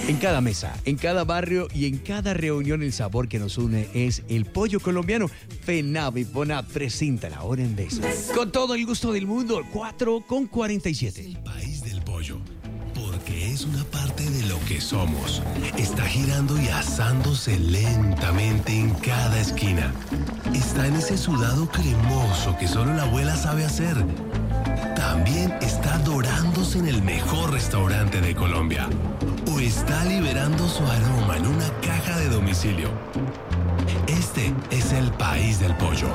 En cada mesa, en cada barrio y en cada reunión el sabor que nos une es el pollo colombiano. FENAVI FONAP presenta La Hora en Beso. Con todo el gusto del mundo, 4:47. El país del pollo, porque es una parte de lo que somos. Está girando y asándose lentamente en cada esquina. Está en ese sudado cremoso que solo la abuela sabe hacer. También está dorándose en el mejor restaurante de Colombia. O está liberando su aroma en una caja de domicilio. Este es el país del pollo.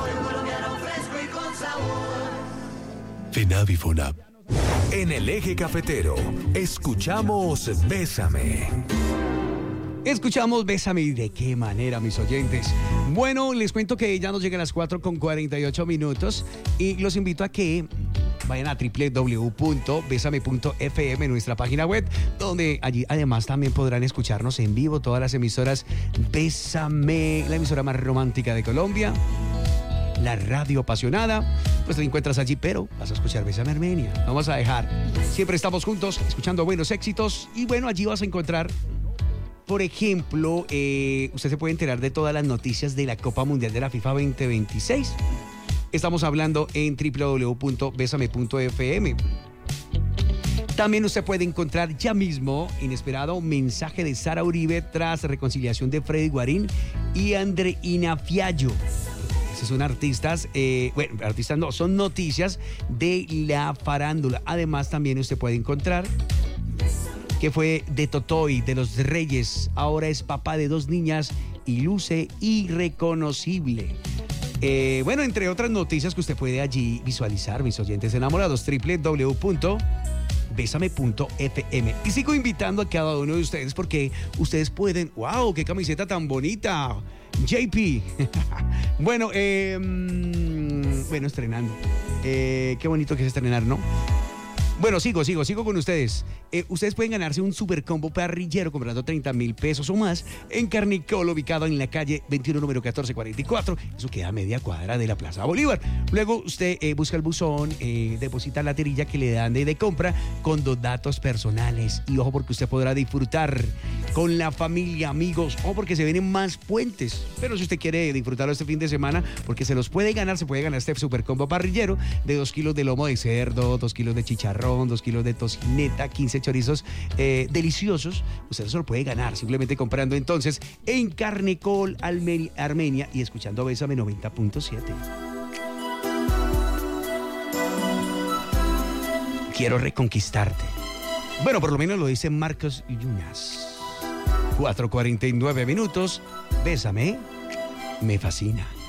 FENAVI FONAP. En el eje cafetero, escuchamos Bésame. Escuchamos Bésame, y de qué manera, mis oyentes. Bueno, les cuento que ya nos llegan las 4:48 y los invito a que vayan a www.besame.fm, nuestra página web, donde allí además también podrán escucharnos en vivo todas las emisoras Bésame, la emisora más romántica de Colombia, la radio apasionada. Pues te encuentras allí, pero vas a escuchar Bésame Armenia. Vamos a dejar. Siempre estamos juntos, escuchando buenos éxitos. Y bueno, allí vas a encontrar, por ejemplo, usted se puede enterar de todas las noticias de la Copa Mundial de la FIFA 2026. Estamos hablando en www.besame.fm. También usted puede encontrar ya mismo, inesperado, mensaje de Sara Uribe tras reconciliación de Freddy Guarín y Andreina Fiallo. Esos son artistas, artistas no, son noticias de la farándula. Además, también usted puede encontrar que fue de Totoy, de los Reyes, ahora es papá de 2 niñas y luce irreconocible. Entre otras noticias que usted puede allí visualizar, mis oyentes enamorados, www.besame.fm. Y sigo invitando a cada uno de ustedes porque ustedes pueden... ¡Wow! ¡Qué camiseta tan bonita! JP. Bueno, estrenando. Qué bonito que es estrenar, ¿no? Bueno, sigo con ustedes. Ustedes pueden ganarse un super combo parrillero comprando 30,000 pesos o más en Carnicol, ubicado en la calle 21, número 1444. Eso queda a media cuadra de la Plaza Bolívar. Luego usted busca el buzón, deposita la tirilla que le dan de compra con 2 datos personales. Y ojo, porque usted podrá disfrutar con la familia, amigos, o porque se vienen más puentes. Pero si usted quiere disfrutarlo este fin de semana, porque se puede ganar este super combo parrillero de 2 kilos de lomo de cerdo, 2 kilos de chicharrón, 2 kilos de tocineta, 15 chorizos deliciosos. Usted se lo puede ganar simplemente comprando entonces en Carnicol Armenia y escuchando Bésame 90.7. Quiero reconquistarte. Bueno, por lo menos lo dice Marcos Yunas. 4:49. Bésame, me fascina.